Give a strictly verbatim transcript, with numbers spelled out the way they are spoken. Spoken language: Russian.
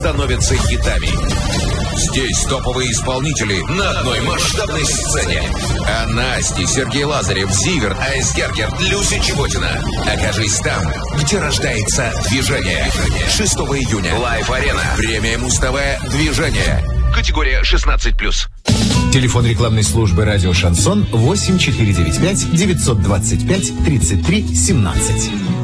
становятся хитами. Здесь топовые исполнители на одной масштабной сцене. А Насти, Сергей Лазарев, Зиверт, Айс Геркер, Люся Чеботина. Окажись там, где рождается движение. шестого июня. Лайв-арена. Премия Муз-ТВ. Движение. Категория шестнадцать плюс. Телефон рекламной службы «Радио Шансон» восемь четыре девять пять девятьсот двадцать пять тридцать три семнадцать.